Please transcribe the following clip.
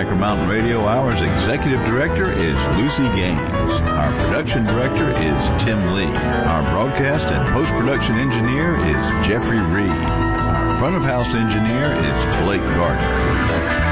Hitchhiker Mountain Radio Hour's Executive Director is Lucy Gaines. Our Production Director is Tim Lee. Our Broadcast and Post-Production Engineer is Jeffrey Reed. Our Front of House Engineer is Blake Gardner.